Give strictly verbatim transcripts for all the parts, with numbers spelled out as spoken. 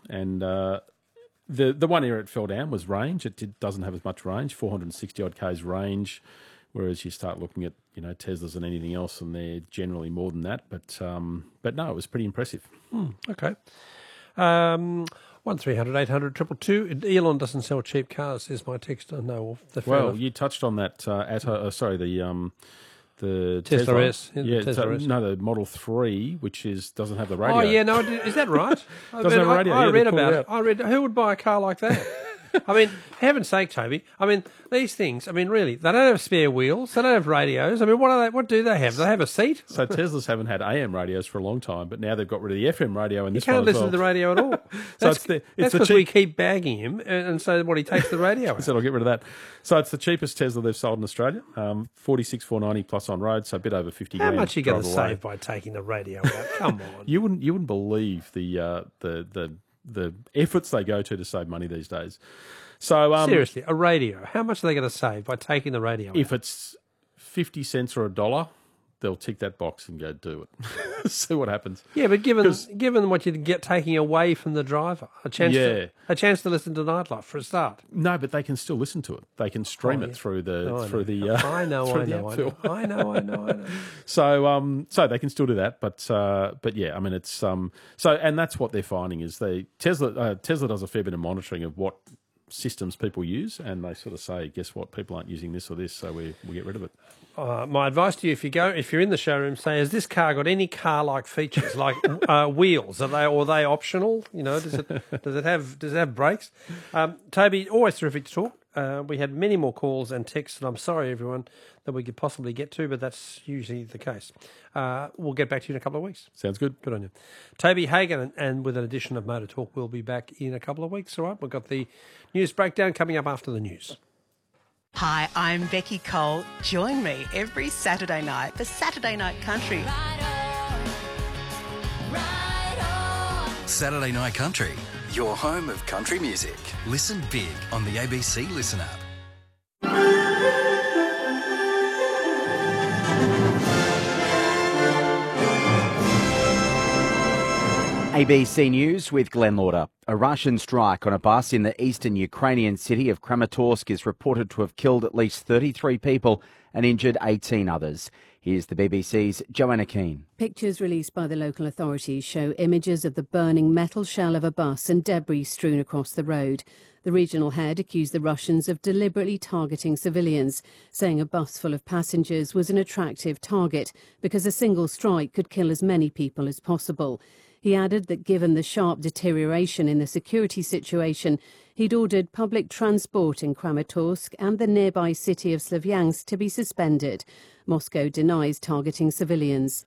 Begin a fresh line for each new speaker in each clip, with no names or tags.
And uh, the the one area it fell down was range. It did, doesn't have as much range, four hundred sixty odd k's range, whereas you start looking at you know Teslas and anything else, and they're generally more than that. But um, but no, it was pretty impressive.
Hmm, okay. Um, one three hundred eight hundred triple two. Elon doesn't sell cheap cars, is my text. I know.
Well, you touched on that. Uh, at uh, sorry, the um, the
Tesla,
Tesla
S. Yeah,
yeah,
the Tesla
so,
S.
no, the Model Three, which is doesn't have the radio.
Oh yeah, no, is that right?
Doesn't have a radio.
I, I
yeah,
read
they pulled
about
it
it. I read. Who would buy a car like that? I mean, heaven's sake, Toby. I mean, these things. I mean, really, they don't have spare wheels. They don't have radios. I mean, what are they? What do they have? Do they have a seat?
So Teslas haven't had A M radios for a long time, but now they've got rid of the F M radio in this
You can't
one as
listen
well.
to the radio at all.
So
That's,
it's the- it's
that's
the
because
cheap-
we keep bagging him, and, and so what he takes the radio out.
So I'll get rid of that. So it's the cheapest Tesla they've sold in Australia. Um, forty-six four ninety plus on road, so a bit over fifty.
How
grand
much are you going to
drive away.
save by taking the radio out? Come on.
You wouldn't you wouldn't believe the uh, the the the efforts they go to to save money these days. So um,
Seriously, a radio. How much are they going to save by taking the radio
if
out?
it's fifty cents or a dollar, they'll tick that box and go do it. See what happens.
Yeah, but given
'Cause-
given what you'd get taking away from the driver, a chance
Yeah.
to, a chance to listen to Nightlife for a start.
No, but they can still listen to it. They can stream
Oh,
it
yeah.
through the
Oh, I
through
know.
the. Uh,
I know,
through
I
the
know, I
app
know,
fill.
I know, I know, I know.
So, um, so they can still do that, but uh, but yeah, I mean, it's um, so and that's what they're finding is they Tesla uh, Tesla does a fair bit of monitoring of what systems people use, and they sort of say, guess what, people aren't using this or this, so we we get rid of it.
Uh, my advice to you, if you go, if you're in the showroom, say, has this car got any car-like features, like uh, wheels? Are they or are they optional? You know, does it does it have does it have brakes? Um, Toby, always terrific to talk. Uh, we had many more calls and texts, and I'm sorry, everyone, that we could possibly get to, but that's usually the case. Uh, we'll get back to you in a couple of weeks.
Sounds good.
Good on you. Toby Hagan, and, and with an edition of Motor Talk, we'll be back in a couple of weeks, all right? We've got the news breakdown coming up after the news.
Hi, I'm Becky Cole. Join me every Saturday night for Saturday Night Country.
Saturday Night Country, your home of country music. Listen big on the A B C Listen app.
A B C News with Glenn Lauder. A Russian strike on a bus in the eastern Ukrainian city of Kramatorsk is reported to have killed at least thirty-three people and injured eighteen others. Here's the B B C's Joanna Keane.
Pictures released by the local authorities show images of the burning metal shell of a bus and debris strewn across the road. The regional head accused the Russians of deliberately targeting civilians, saying a bus full of passengers was an attractive target because a single strike could kill as many people as possible. He added that given the sharp deterioration in the security situation, he'd ordered public transport in Kramatorsk and the nearby city of Slavyansk to be suspended. Moscow denies targeting civilians.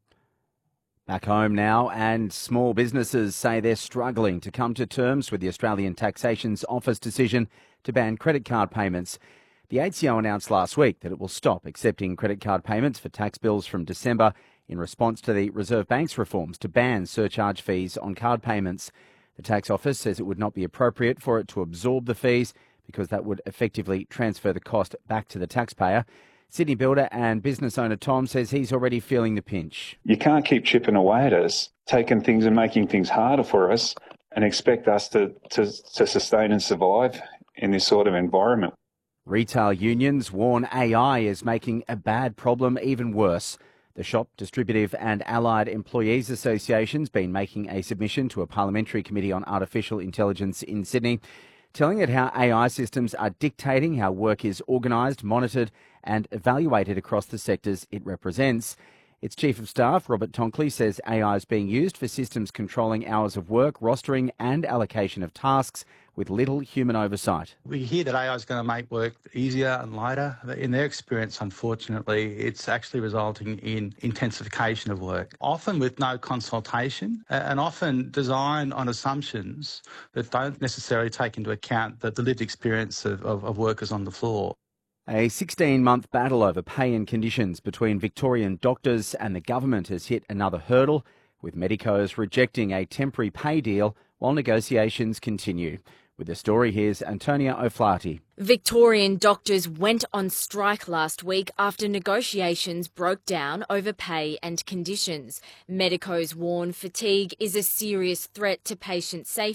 Back home now, and small businesses say they're struggling to come to terms with the Australian Taxation's Office decision to ban credit card payments. The A T O announced last week that it will stop accepting credit card payments for tax bills from December in response to the Reserve Bank's reforms to ban surcharge fees on card payments. The Tax Office says it would not be appropriate for it to absorb the fees because that would effectively transfer the cost back to the taxpayer. Sydney builder and business owner Tom says he's already feeling the pinch.
You can't keep chipping away at us, taking things and making things harder for us and expect us to, to, to sustain and survive in this sort of environment.
Retail unions warn A I is making a bad problem even worse. The Shop, Distributive and Allied Employees Association's been making a submission to a parliamentary committee on artificial intelligence in Sydney, telling it how A I systems are dictating how work is organised, monitored and evaluated across the sectors it represents. Its Chief of Staff, Robert Tonkley, says A I is being used for systems controlling hours of work, rostering and allocation of tasks with little human oversight.
We hear that A I is going to make work easier and lighter. In their experience, unfortunately, it's actually resulting in intensification of work, often with no consultation and often designed on assumptions that don't necessarily take into account the, the lived experience of, of, of workers on the floor.
A sixteen-month battle over pay and conditions between Victorian doctors and the government has hit another hurdle, with medicos rejecting a temporary pay deal while negotiations continue. With the story, here's Antonia O'Flaherty.
Victorian doctors went on strike last week after negotiations broke down over pay and conditions. Medicos warn fatigue is a serious threat to patient safety